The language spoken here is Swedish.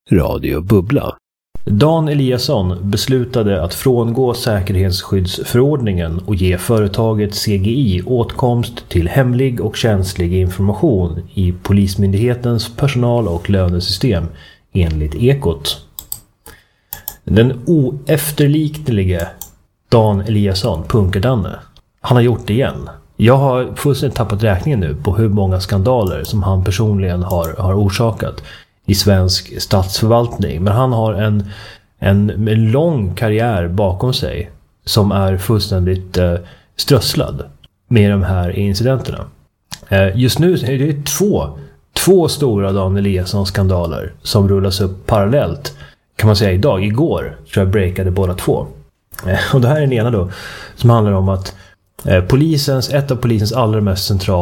Radio Bubbla. Dan Eliasson beslutade att frångå säkerhetsskyddsförordningen och ge företaget CGI åtkomst till hemlig och känslig information i Polismyndighetens personal- och lönesystem enligt Ekot. Den oefterliknelige Dan Eliasson, Punkerdanne, han har gjort det igen. Jag har fullständigt tappat räkningen nu på hur många skandaler som han personligen har orsakat i svensk statsförvaltning. Men han har en lång karriär bakom sig som är fullständigt strösslad med de här incidenterna. Just nu är det två stora Dan Eliasson-skandaler som rullas upp parallellt, kan man säga idag. Igår tror jag breakade båda två. Och det här är den ena då, som handlar om att ett av polisens allra mest centrala